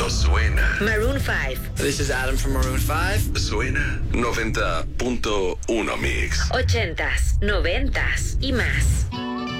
No suena. Maroon 5. This is Adam from Maroon 5. Suena 90.1 Mix. 80s, 90s y más.